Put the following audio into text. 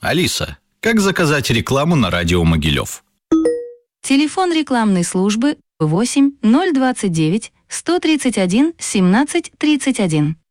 Алиса, как заказать рекламу на радио Могилев? Телефон рекламной службы 8 029 131 17 31.